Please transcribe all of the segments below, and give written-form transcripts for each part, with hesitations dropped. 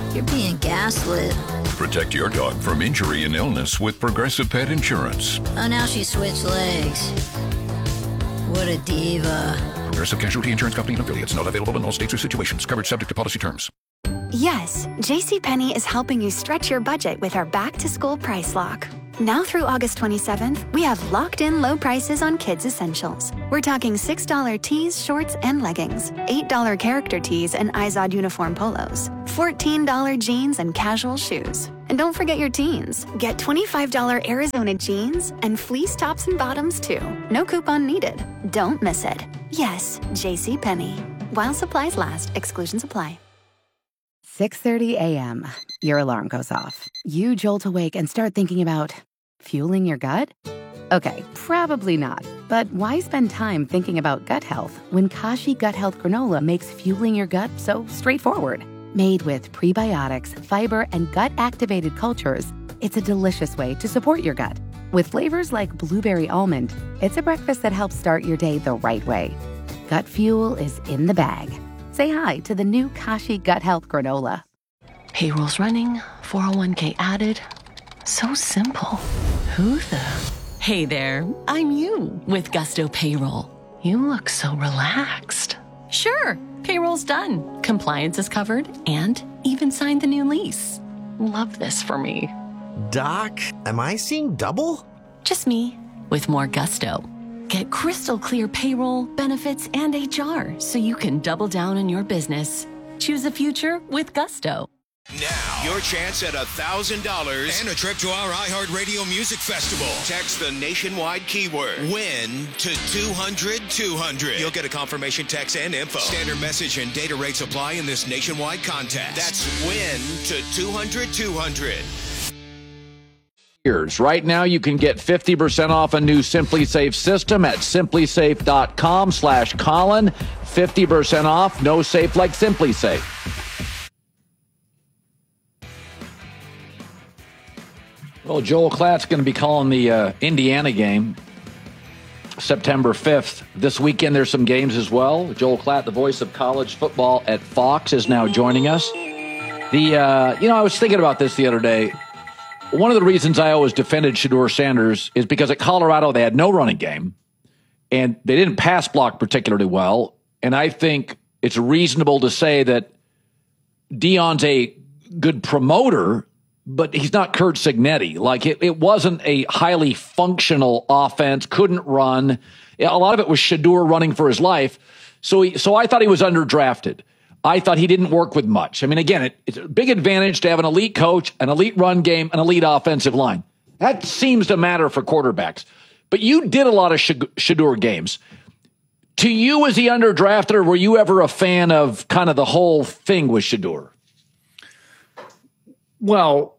You're being gaslit. Protect your dog from injury and illness with Progressive Pet Insurance. Oh, now she switched legs. What a diva. Progressive Casualty Insurance Company and affiliates. Not available in all states or situations. Coverage subject to policy terms. Yes, JCPenney is helping you stretch your budget with our back-to-school price lock. Now through August 27th, we have locked-in low prices on kids' essentials. We're talking $6 tees, shorts, and leggings, $8 character tees and Izod uniform polos, $14 jeans and casual shoes. And don't forget your teens. Get $25 Arizona jeans and fleece tops and bottoms, too. No coupon needed. Don't miss it. Yes, JCPenney. While supplies last, exclusions apply. 6:30 a.m. Your alarm goes off. You jolt awake and start thinking about fueling your gut? Okay, probably not. But why spend time thinking about gut health when Kashi Gut Health Granola makes fueling your gut so straightforward? Made with prebiotics, fiber, and gut-activated cultures, it's a delicious way to support your gut. With flavors like blueberry almond, it's a breakfast that helps start your day the right way. Gut fuel is in the bag. Say hi to the new Kashi Gut Health Granola. Payroll's running, 401k added. So simple. Who the? Hey there, I'm you with Gusto Payroll. You look so relaxed. Sure, payroll's done. Compliance is covered and even signed the new lease. Love this for me. Doc, am I seeing double? Just me with more gusto. Get crystal clear payroll, benefits, and HR so you can double down in your business. Choose a future with Gusto. Now, your chance at $1,000 and a trip to our iHeartRadio Music Festival. Text the nationwide keyword WIN to 200-200. You'll get a confirmation text and info. Standard message and data rates apply in this nationwide contest. That's WIN to 200-200. Right now, you can get 50% off a new SimpliSafe system at simplisafe.com/Colin. 50% off, no safe like SimpliSafe. Well, Joel Klatt's going to be calling the Indiana game September 5th. This weekend, there's some games as well. Joel Klatt, the voice of college football at Fox, is now joining us. I was thinking about this the other day. One of the reasons I always defended Shedeur Sanders is because at Colorado, they had no running game, and they didn't pass block particularly well. And I think it's reasonable to say that Deion's a good promoter, but he's not Curt Cignetti. Like, it wasn't a highly functional offense, couldn't run. A lot of it was Shedeur running for his life. So I thought he was underdrafted. I thought he didn't work with much. I mean, again, it's a big advantage to have an elite coach, an elite run game, an elite offensive line. That seems to matter for quarterbacks. But you did a lot of Shedeur games. To you, was he underdrafted, or were you ever a fan of kind of the whole thing with Shedeur? Well,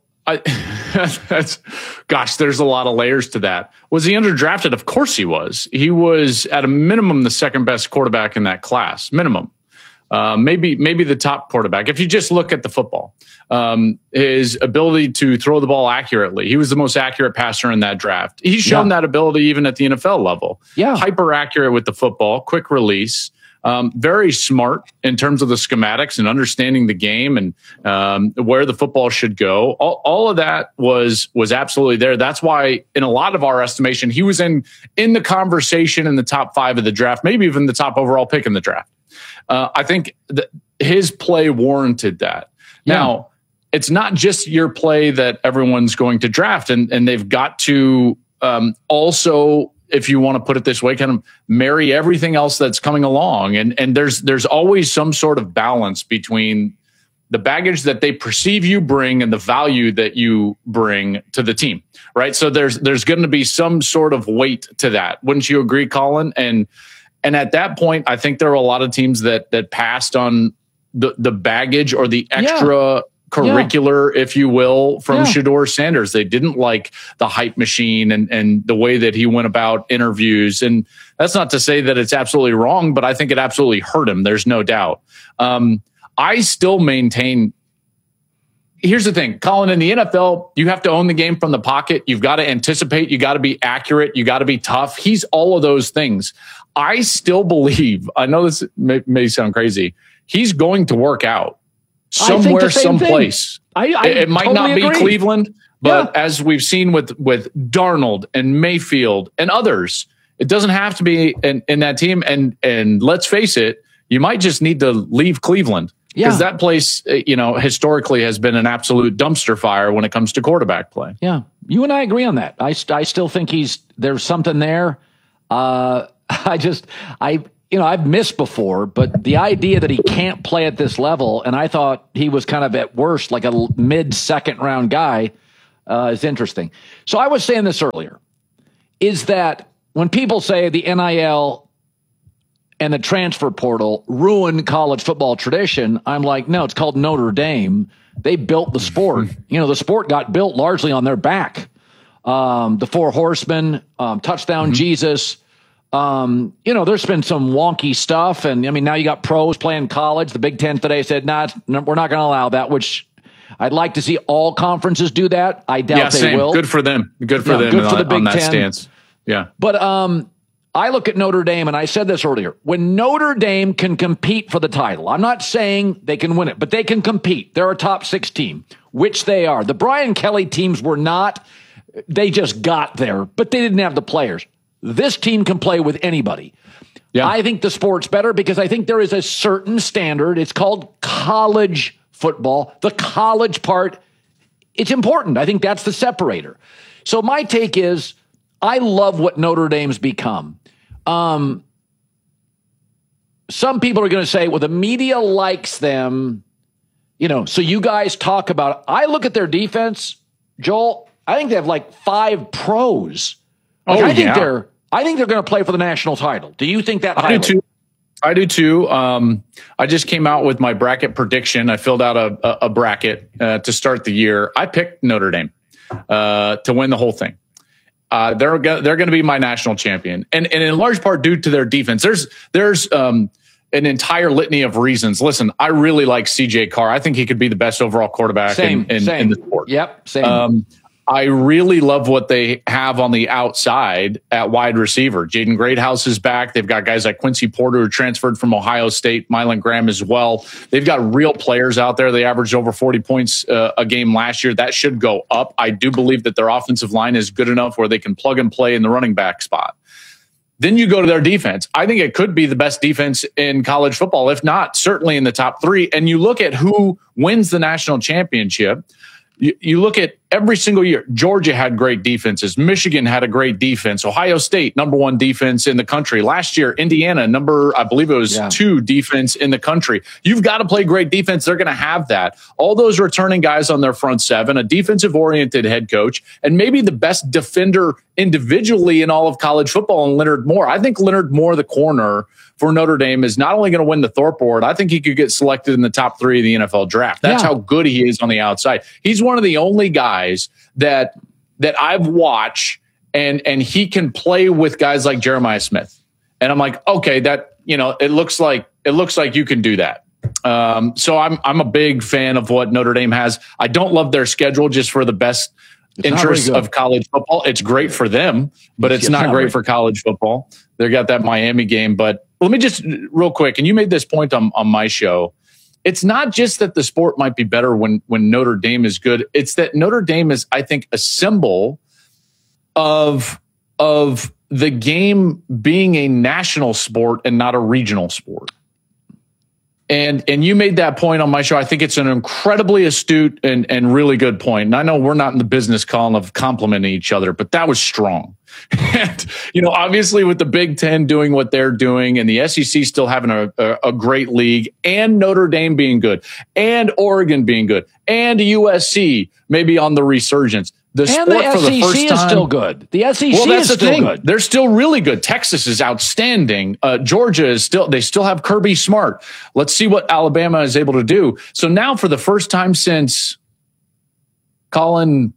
there's a lot of layers to that. Was he underdrafted? Of course he was. He was, at a minimum, the second best quarterback in that class. Minimum. Maybe the top quarterback. If you just look at the football, his ability to throw the ball accurately, he was the most accurate passer in that draft. He's shown that ability even at the NFL level. Yeah, hyper accurate with the football, quick release, very smart in terms of the schematics and understanding the game and where the football should go. All of that was absolutely there. That's why, in a lot of our estimation, he was in the conversation in the top 5 of the draft, maybe even the top overall pick in the draft. I think his play warranted that. Yeah. Now, it's not just your play that everyone's going to draft, and they've got to also, if you want to put it this way, kind of marry everything else that's coming along. And there's always some sort of balance between the baggage that they perceive you bring and the value that you bring to the team, right? So there's going to be some sort of weight to that. Wouldn't you agree, Colin? And at that point, I think there were a lot of teams that passed on the baggage or the extra curricular, if you will, from Shedeur Sanders. They didn't like the hype machine and the way that he went about interviews. And that's not to say that it's absolutely wrong, but I think it absolutely hurt him. There's no doubt. I still maintain. Here's the thing, Colin, in the NFL, you have to own the game from the pocket. You've got to anticipate. You got to be accurate. You got to be tough. He's all of those things. I still believe, I know this may sound crazy, he's going to work out. somewhere, someplace. It might totally not be agree. Cleveland, but as we've seen with Darnold and Mayfield and others, it doesn't have to be in that team. And let's face it, you might just need to leave Cleveland because that place, historically has been an absolute dumpster fire when it comes to quarterback play. Yeah, you and I agree on that. I still think there's something there. I've missed before, but the idea that he can't play at this level, and I thought he was kind of at worst like a mid-second round guy, is interesting. So I was saying this earlier, is that when people say the NIL and the transfer portal ruin college football tradition, I'm like, no, it's called Notre Dame. They built the sport. The sport got built largely on their back. The Four Horsemen, Touchdown Jesus. There's been some wonky stuff. And now you got pros playing college. The Big Ten today said, we're not going to allow that, which I'd like to see all conferences do that. I doubt they will. Good for them. Good for them good for the Big on that Ten. stance. Yeah. But, I look at Notre Dame, and I said this earlier. When Notre Dame can compete for the title, I'm not saying they can win it, but they can compete. They're a top 6 team, which they are. The Brian Kelly teams were not. They just got there, but they didn't have the players. This team can play with anybody. Yeah. I think the sport's better because I think there is a certain standard. It's called college football. The college part, it's important. I think that's the separator. So my take is I love what Notre Dame's become. Some people are going to say, well, the media likes them, so you guys talk about it. I look at their defense, Joel, I think they have like 5 pros. I think they're going to play for the national title. Do you think that highly? I do too. I just came out with my bracket prediction. I filled out a bracket to start the year. I picked Notre Dame to win the whole thing. They're going to be my national champion, and in large part due to their defense. There's an entire litany of reasons. Listen, I really like CJ Carr. I think he could be the best overall quarterback in the sport. Yep, same. I really love what they have on the outside at wide receiver. Jaden Greathouse is back. They've got guys like Quincy Porter who transferred from Ohio State, Mylan Graham as well. They've got real players out there. They averaged over 40 points a game last year. That should go up. I do believe that their offensive line is good enough where they can plug and play in the running back spot. Then you go to their defense. I think it could be the best defense in college football, if not certainly in the top 3. And you look at who wins the national championship. You look at every single year. Georgia had great defenses. Michigan had a great defense. Ohio State, number 1 defense in the country. Last year, Indiana, I believe it was 2 defense in the country. You've got to play great defense. They're going to have that. All those returning guys on their front 7, a defensive-oriented head coach, and maybe the best defender individually in all of college football, and Leonard Moore. I think Leonard Moore, the corner for Notre Dame, is not only going to win the Thorpe Award, I think he could get selected in the top 3 of the NFL draft. That's how good he is on the outside. He's one of the only guys that I've watched and he can play with guys like Jeremiah Smith. And I'm like, okay, that, it looks like you can do that. So I'm a big fan of what Notre Dame has. I don't love their schedule just for the best interests of college football. It's great for them, but it's not great for college football. They got that Miami game, but let me just real quick. And you made this point on my show. It's not just that the sport might be better when Notre Dame is good. It's that Notre Dame is, I think, a symbol of the game being a national sport and not a regional sport. And you made that point on my show. I think it's an incredibly astute and really good point. And I know we're not in the business, Colin, of complimenting each other, but that was strong. And, obviously with the Big Ten doing what they're doing and the SEC still having a great league and Notre Dame being good and Oregon being good and USC maybe on the resurgence. The sport for the first time is still good. The SEC is still good. They're still really good. Texas is outstanding. Georgia is they still have Kirby Smart. Let's see what Alabama is able to do. So now for the first time since, Colin,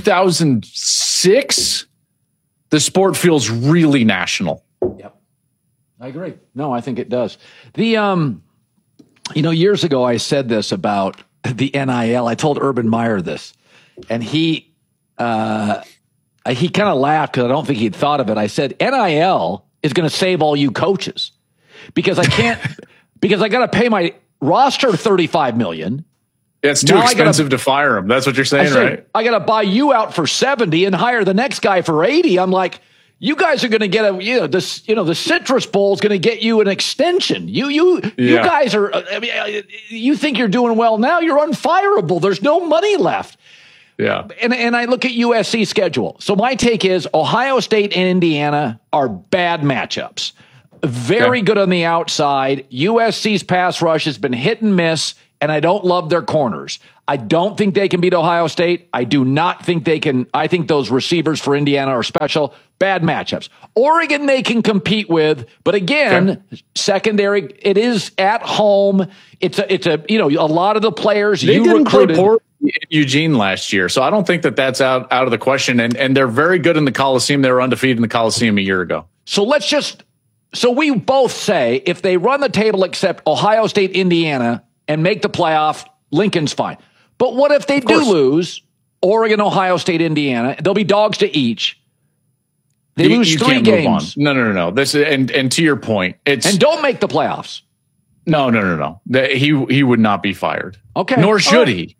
2006, the sport feels really national. Yep. I agree. No, I think it does. The, years ago I said this about the NIL. I told Urban Meyer this, and he kind of laughed because I don't think he'd thought of it. I said, NIL is going to save all you coaches because I can't, because I got to pay my roster $35 million. It's too expensive to fire him. That's what you're saying, right? I got to buy you out for 70 and hire the next guy for 80. I'm like, you guys are going to get the Citrus Bowl is going to get you an extension. You guys are, you think you're doing well now. You're unfireable. There's no money left. Yeah. And I look at USC's schedule. So my take is Ohio State and Indiana are bad matchups. Very good on the outside. USC's pass rush has been hit and miss, and I don't love their corners. I don't think they can beat Ohio State. I do not think they can. I think those receivers for Indiana are special. Bad matchups. Oregon they can compete with, but again, secondary, it is at home. It's a a lot of the players they you didn't recruited. Play in Eugene last year, so I don't think that's out of the question. And they're very good in the Coliseum. They were undefeated in the Coliseum a year ago. So we both say if they run the table except Ohio State, Indiana, and make the playoff, Lincoln's fine. But what if they do lose Oregon, Ohio State, Indiana? They'll be dogs to each. They lose 3 games. No. This is, and to your point, and don't make the playoffs. No. He would not be fired. Okay. Nor should he.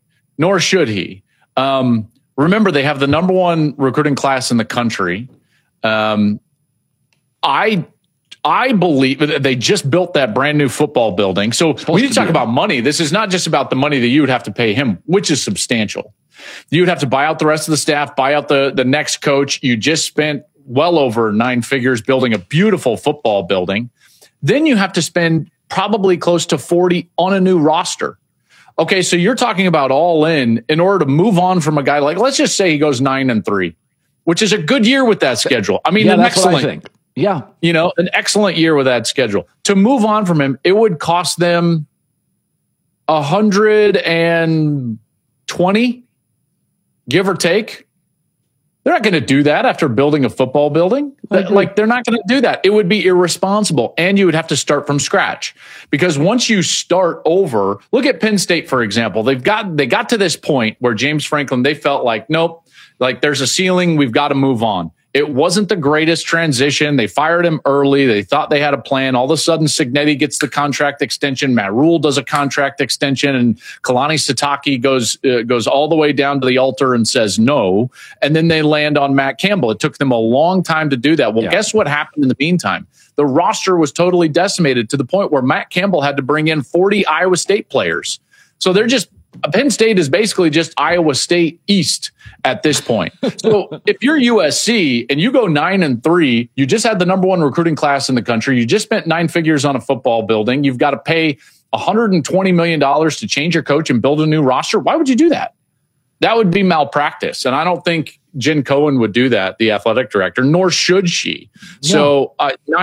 Remember, they have the number 1 recruiting class in the country. I believe that they just built that brand new football building. So we need to talk about money. This is not just about the money that you would have to pay him, which is substantial. You would have to buy out the rest of the staff, buy out the next coach. You just spent well over 9 figures building a beautiful football building. Then you have to spend probably close to 40 on a new roster. Okay, so you're talking about all in order to move on from a guy like, let's just say he goes 9-3, which is a good year with that schedule. I mean, that's what I think. Yeah. An excellent year with that schedule. To move on from him, it would cost them $120, give or take. They're not going to do that after building a football building. Like, they're not going to do that. It would be irresponsible. And you would have to start from scratch, because once you start over, look at Penn State, for example. They got to this point where James Franklin, they felt like, nope, like there's a ceiling. We've got to move on. It wasn't the greatest transition. They fired him early. They thought they had a plan. All of a sudden, Cignetti gets the contract extension. Matt Rule does a contract extension, and Kalani Sitake goes all the way down to the altar and says no. And then they land on Matt Campbell. It took them a long time to do that. Well, guess what happened in the meantime? The roster was totally decimated to the point where Matt Campbell had to bring in 40 Iowa State players. So Penn State is basically just Iowa State East at this point. So if you're USC and you go 9-3, you just had the number 1 recruiting class in the country. You just spent 9 figures on a football building. You've got to pay $120 million to change your coach and build a new roster. Why would you do that? That would be malpractice. And I don't think Jen Cohen would do that, the athletic director, nor should she. Yeah. So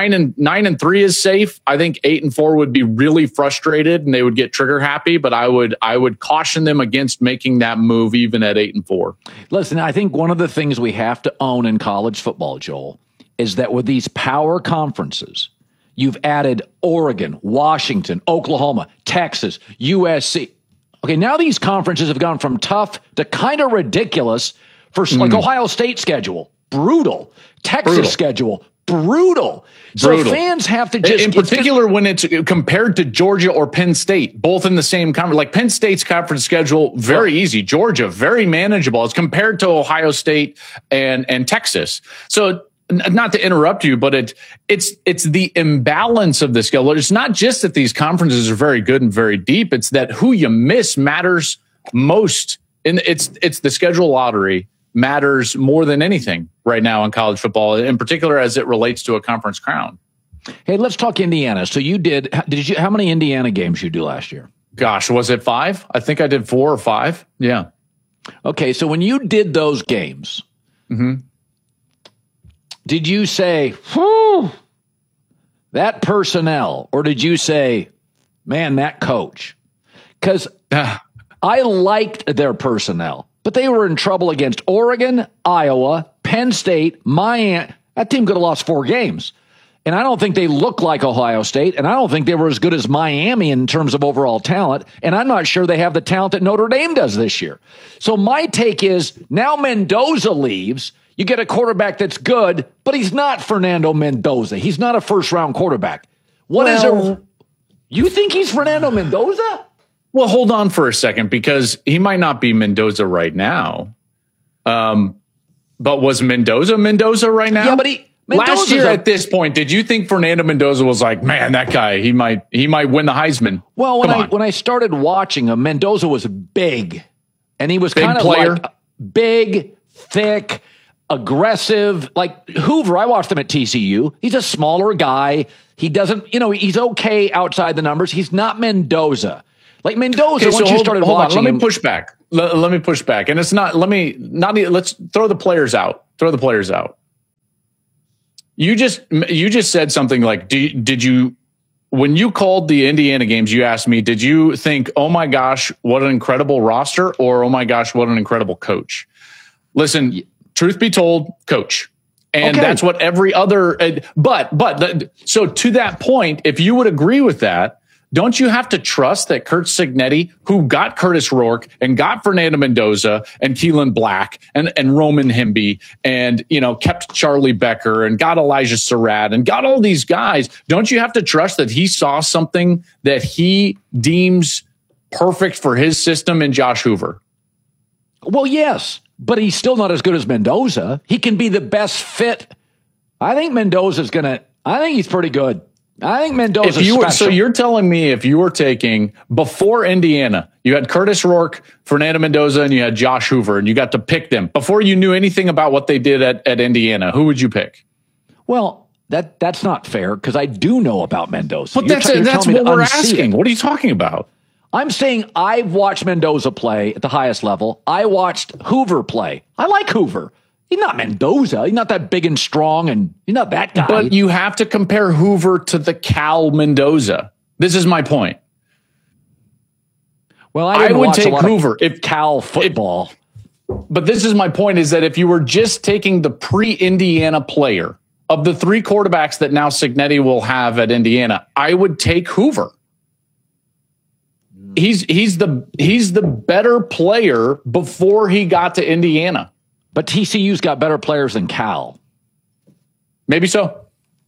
9-3 is safe. I think 8-4 would be really frustrated and they would get trigger happy. But I would caution them against making that move even at 8-4. Listen, I think one of the things we have to own in college football, Joel, is that with these power conferences, you've added Oregon, Washington, Oklahoma, Texas, USC. Okay, now these conferences have gone from tough to kind of ridiculous. For like Ohio State schedule, brutal. Texas schedule, brutal. So fans have to just... In particular, when it's compared to Georgia or Penn State, both in the same conference. Like Penn State's conference schedule, very easy. Georgia, very manageable as compared to Ohio State and Texas. So not to interrupt you, but it's the imbalance of the schedule. It's not just that these conferences are very good and very deep. It's that who you miss matters most. And it's the schedule lottery matters more than anything right now in college football, in particular as it relates to a conference crown. Hey, let's talk Indiana. So how many Indiana games you do last year? Gosh, was it 5? I think I did 4 or 5. Yeah. Okay. So when you did those games, did you say, whew, that personnel, or did you say, man, that coach? Because I liked their personnel, but they were in trouble against Oregon, Iowa, Penn State, Miami. That team could have lost 4 games. And I don't think they look like Ohio State, and I don't think they were as good as Miami in terms of overall talent, and I'm not sure they have the talent that Notre Dame does this year. So my take is, now Mendoza leaves, you get a quarterback that's good, but he's not Fernando Mendoza. He's not a first-round quarterback. You think he's Fernando Mendoza? Well, hold on for a second, because he might not be Mendoza right now. But was Mendoza right now? Yeah, but last year at this point, did you think Fernando Mendoza was like, man, that guy, he might win the Heisman? Well, when I started watching him, Mendoza was big, and he was kind of like big, thick, aggressive. Like Hoover, I watched him at TCU. He's a smaller guy. He doesn't, he's okay outside the numbers. He's not Mendoza. Like Mendoza, once you started watching him. Let me push back. Let me push back. And it's not, let's throw the players out. You just said something like, did you, when you called the Indiana games, you asked me, did you think, oh my gosh, what an incredible roster, or oh my gosh, what an incredible coach? Listen, truth be told, coach. And that's what every other, so to that point, if you would agree with that, don't you have to trust that Curt Cignetti, who got Curtis Rourke and got Fernando Mendoza and Keelan Black and Roman Hemby and, kept Charlie Becker and got Elijah Surratt and got all these guys, don't you have to trust that he saw something that he deems perfect for his system in Josh Hoover? Well, yes, but he's still not as good as Mendoza. He can be the best fit. I think I think he's pretty good. I think Mendoza's special. So you're telling me if you were taking, before Indiana, you had Curtis Rourke, Fernando Mendoza, and you had Josh Hoover, and you got to pick them before you knew anything about what they did at Indiana, who would you pick? Well, that's not fair, because I do know about Mendoza. But that's what we're asking. What are you talking about? I'm saying I've watched Mendoza play at the highest level. I watched Hoover play. I like Hoover. He's not Mendoza. He's not that big and strong, and he's not that guy. But you have to compare Hoover to the Cal Mendoza. This is my point. Well, I would take Hoover if Cal football. But this is my point, is that if you were just taking the pre-Indiana player of the three quarterbacks that now Cignetti will have at Indiana, I would take Hoover. He's the better player before he got to Indiana. But TCU's got better players than Cal. Maybe so.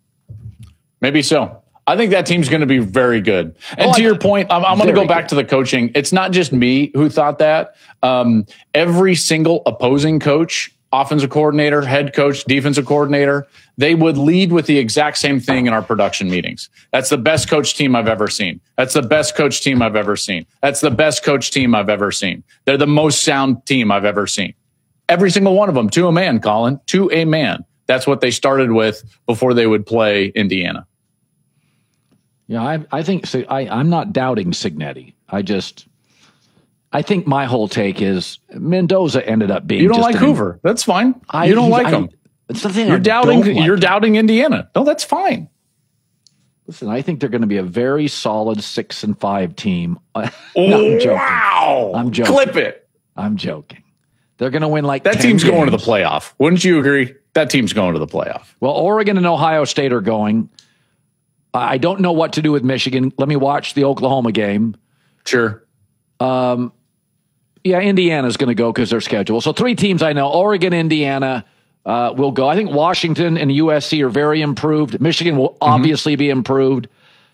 I think that team's going to be very good. And to your point, I'm going to go back to the coaching. It's not just me who thought that. Every single opposing coach, offensive coordinator, head coach, defensive coordinator, they would lead with the exact same thing in our production meetings. That's the best coach team I've ever seen. That's the best coach team I've ever seen. That's the best coach team I've ever seen. They're the most sound team I've ever seen. Every single one of them, to a man, Colin, to a man. That's what they started with before they would play Indiana. Yeah, I think so. I'm not doubting Cignetti. I think my whole take is Mendoza ended up being. You don't like Hoover. That's fine. You don't like him. It's the thing. You're doubting Indiana. No, that's fine. Listen, I think they're going to be a very solid 6-5 team. No, I'm joking. Wow! I'm joking. Clip it. I'm joking. They're going to win like that 10 team's games. going to the playoff. Wouldn't you agree? That team's going to the playoff. Well, Oregon and Ohio State are going. I don't know what to do with Michigan. Let me watch the Oklahoma game. Sure. Yeah, Indiana's going to go because they're scheduled. So 3 teams I know. Oregon, Indiana will go. I think Washington and USC are very improved. Michigan will obviously be improved.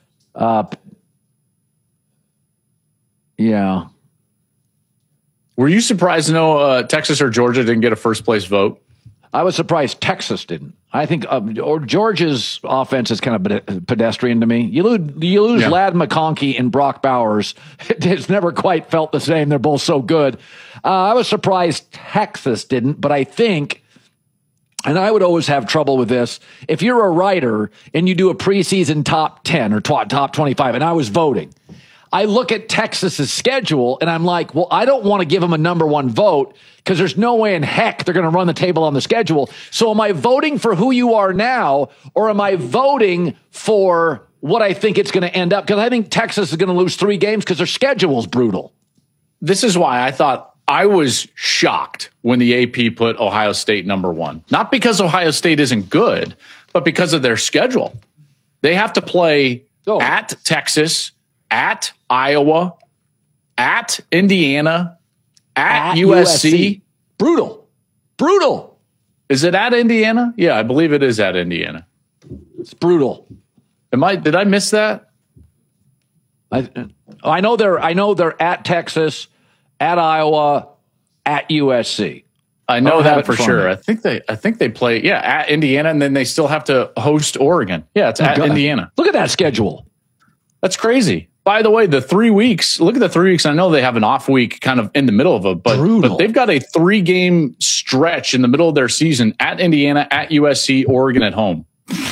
Yeah. Were you surprised to know Texas or Georgia didn't get a first place vote? I was surprised Texas didn't. I think Georgia's offense is kind of pedestrian to me. You lose Ladd McConkey and Brock Bowers. It's never quite felt the same. They're both so good. I was surprised Texas didn't, but I think, and I would always have trouble with this, if you're a writer and you do a preseason top 10 or top 25, and I was voting, I look at Texas's schedule and I'm like, well, I don't want to give them a number 1 vote because there's no way in heck they're going to run the table on the schedule. So am I voting for who you are now, or am I voting for what I think it's going to end up? Because I think Texas is going to lose 3 games because their schedule's brutal. This is why I thought I was shocked when the AP put Ohio State number 1. Not because Ohio State isn't good, but because of their schedule. They have to play at Texas, at Iowa, at Indiana, at USC. Brutal. Is it at Indiana? Yeah, I believe it is at Indiana. It's brutal. Did I miss that? I know they're at Texas, at Iowa, at USC. I know that for sure. I think they play at Indiana, and then they still have to host Oregon. Yeah, it's at Indiana. Look at that schedule. That's crazy. By the way, the 3 weeks. Look at the 3 weeks. I know they have an off week kind of in the middle of it, but they've got a 3-game stretch in the middle of their season at Indiana, at USC, Oregon at home.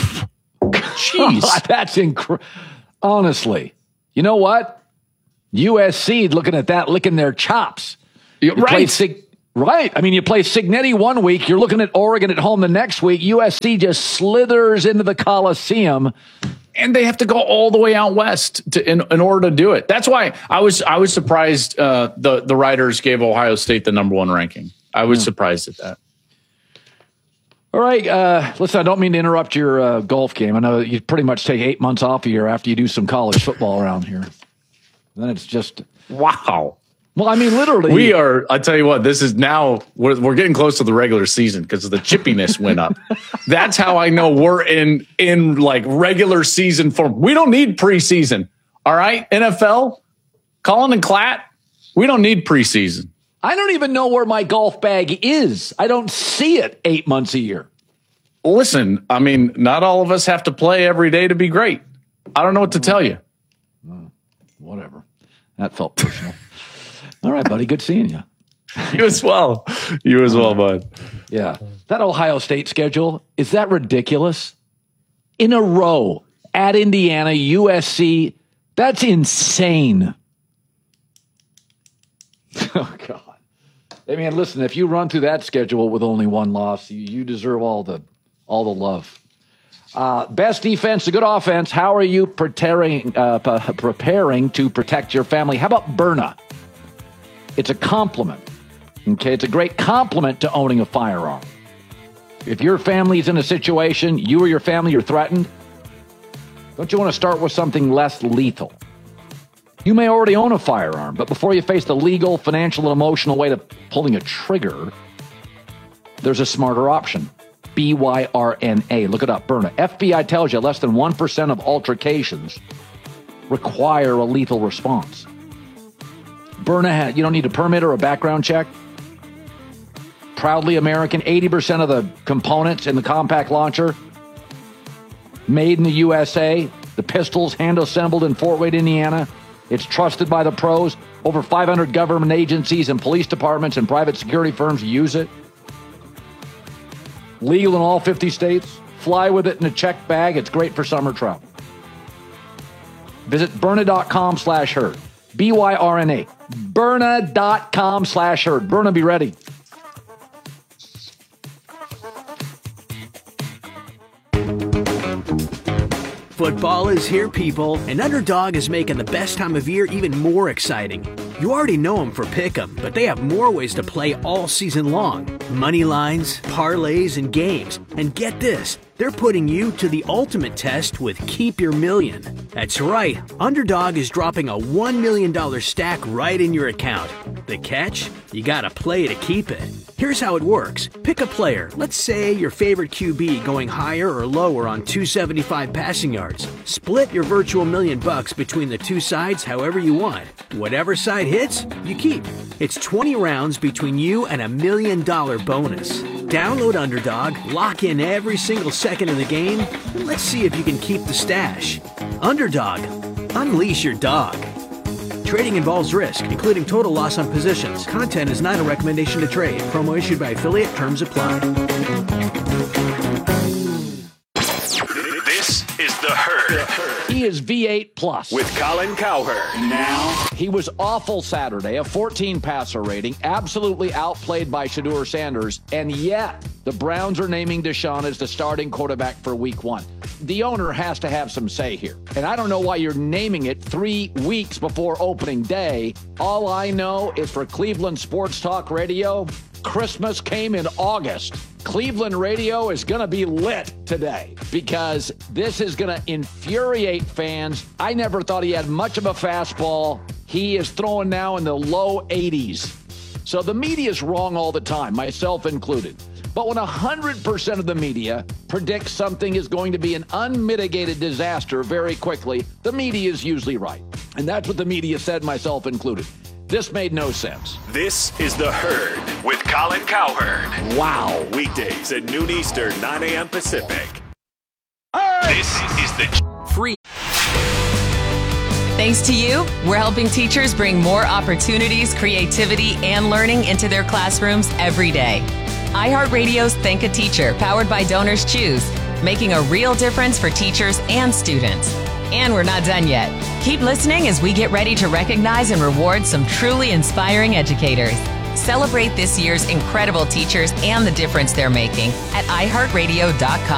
Jeez, that's incredible. Honestly, you know what? USC looking at that, licking their chops. Right. I mean, you play Signetti 1 week. You're looking at Oregon at home the next week. USC just slithers into the Coliseum. And they have to go all the way out west in order to do it. That's why I was surprised the writers gave Ohio State the number 1 ranking. I was surprised at that. All right. Listen, I don't mean to interrupt your golf game. I know you pretty much take 8 months off a year after you do some college football around here. And then it's just... Wow. Well, I mean, literally. We are, I tell you what, this is now, we're getting close to the regular season because the chippiness went up. That's how I know we're in like regular season form. We don't need preseason. All right, NFL, Colin and Klatt, we don't need preseason. I don't even know where my golf bag is. I don't see it 8 months a year. Listen, I mean, not all of us have to play every day to be great. I don't know what to tell you. Whatever. That felt personal. All right, buddy. Good seeing you. You as well. You as well, bud. Yeah. That Ohio State schedule, is that ridiculous? In a row, at Indiana, USC, that's insane. Oh, God. I mean, listen, if you run through that schedule with only 1 loss, you deserve all the love. Best defense, a good offense. How are you preparing to protect your family? How about Byrna? It's a compliment. Okay, it's a great compliment to owning a firearm. If your family's in a situation, you or your family are threatened, don't you want to start with something less lethal? You may already own a firearm, but before you face the legal, financial, and emotional weight of pulling a trigger, there's a smarter option. BYRNA. Look it up, Byrna. FBI tells you less than 1% of altercations require a lethal response. Byrna, you don't need a permit or a background check. Proudly American, 80% of the components in the compact launcher made in the USA. The pistols hand-assembled in Fort Wayne, Indiana. It's trusted by the pros. Over 500 government agencies and police departments and private security firms use it. Legal in all 50 states. Fly with it in a checked bag. It's great for summer travel. Visit Byrna.com/herd. BYRNA. Byrna.com/herd. Byrna, be ready. Football is here, people, and Underdog is making the best time of year even more exciting. You already know them for Pick'em, but they have more ways to play all season long. Money lines, parlays, and games. And get this, they're putting you to the ultimate test with Keep Your Million. That's right, Underdog is dropping a $1 million stack right in your account. The catch? You gotta play to keep it. Here's how it works. Pick a player, let's say your favorite QB going higher or lower on 275 passing yards. Split your virtual $1 million between the two sides however you want. Whatever side hits, you keep. It's 20 rounds between you and $1 million bonus. Download Underdog, lock in every single second of the game, and let's see if you can keep the stash. Underdog, unleash your dog. Trading involves risk, including total loss on positions. Content is not a recommendation to trade. Promo issued by affiliate. Terms apply. This is The Herd. He is V8 Plus. With Colin Cowherd. Now, he was awful Saturday, a 14 passer rating, absolutely outplayed by Shedeur Sanders, and yet the Browns are naming Deshaun as the starting quarterback for week 1. The owner has to have some say here. And I don't know why you're naming it 3 weeks before opening day. All I know is for Cleveland Sports Talk Radio, Christmas came in August. Cleveland radio is going to be lit today because this is going to infuriate fans. I never thought he had much of a fastball. He is throwing now in the low 80s. So the media is wrong all the time, myself included. But when 100% of the media predicts something is going to be an unmitigated disaster very quickly, the media is usually right. And that's what the media said, myself included. This made no sense. This is The Herd with Colin Cowherd. Wow. Weekdays at noon Eastern, 9 a.m. Pacific. This is the free. Thanks to you, we're helping teachers bring more opportunities, creativity, and learning into their classrooms every day. iHeartRadio's Thank a Teacher, powered by Donors Choose, making a real difference for teachers and students. And we're not done yet. Keep listening as we get ready to recognize and reward some truly inspiring educators. Celebrate this year's incredible teachers and the difference they're making at iHeartRadio.com.